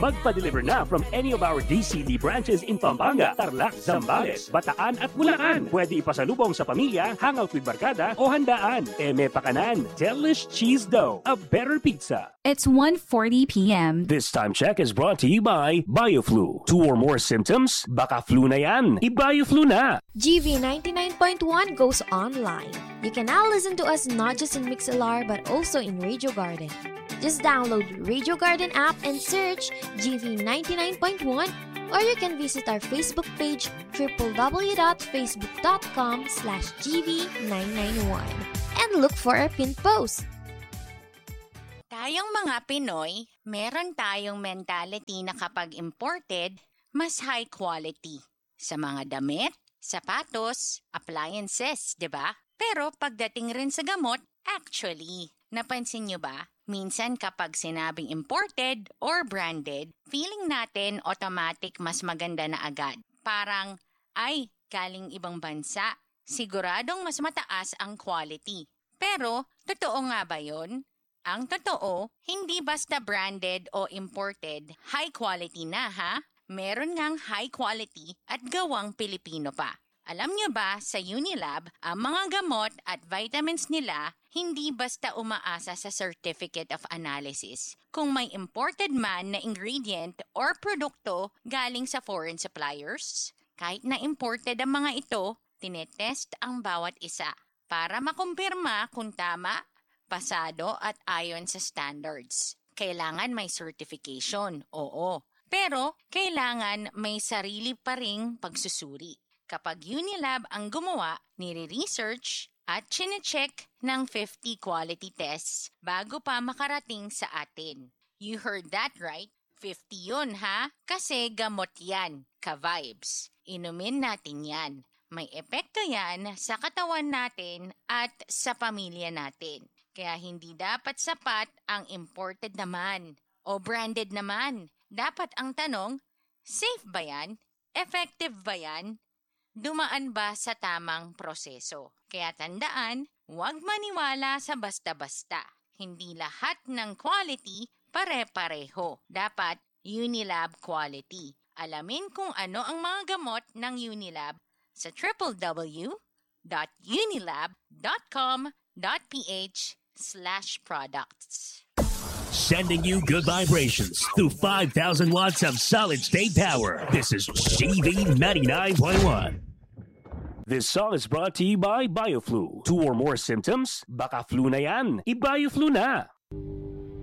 Magpa-deliver na from any of our DCD branches in Pampanga, Tarlac, Zambales, Bataan at Bulacan. Pwede ipasalubong sa pamilya, hangout with barkada o handaan. Eme Pakanan, Delish Cheese Dough, a better pizza. It's 1:40 p.m. This time check is brought to you by BioFlu. 2 or more symptoms? Baka flu na yan. I-BioFlu na. GV 99.1 goes online. You can now listen to us not just in MixLR but also in Radio Garden. Just download Radio Garden app and search GV 99.1, or you can visit our Facebook page www.facebook.com/GV991 and look for our pinned post. Tayong mga Pinoy, meron tayong mentality na kapag imported, mas high quality. Sa mga damit, sapatos, appliances, di ba? Pero pagdating rin sa gamot, actually, napansin nyo ba? Minsan kapag sinabing imported or branded, feeling natin automatic mas maganda na agad. Parang, ay, galing ibang bansa. Siguradong mas mataas ang quality. Pero, totoo nga ba yun? Ang totoo, hindi basta branded o imported, high quality na ha? Meron ngang high quality at gawang Pilipino pa. Alam nyo ba, sa Unilab, ang mga gamot at vitamins nila hindi basta umaasa sa Certificate of Analysis. Kung may imported man na ingredient or produkto galing sa foreign suppliers, kahit na imported ang mga ito, tinetest ang bawat isa para makumpirma kung tama, pasado at ayon sa standards. Kailangan may certification, oo. Pero kailangan may sarili pa ring pagsusuri. Kapag Unilab ang gumawa, nire-research at chine-check ng 50 quality tests bago pa makarating sa atin. You heard that right? 50 yun ha? Kasi gamot yan, ka-vibes. Inumin natin yan. May epekto yan sa katawan natin at sa pamilya natin. Kaya hindi dapat sapat ang imported naman o branded naman. Dapat ang tanong, safe ba yan? Effective ba yan? Dumaan ba sa tamang proseso? Kaya tandaan, huwag maniwala sa basta-basta. Hindi lahat ng quality pare-pareho. Dapat Unilab quality. Alamin kung ano ang mga gamot ng Unilab sa www.unilab.com.ph/products. Sending you good vibrations through 5,000 watts of solid-state power. This is GV 99.1. This song is brought to you by BioFlu. 2 or more symptoms? Baka flu na yan. I-BioFlu na.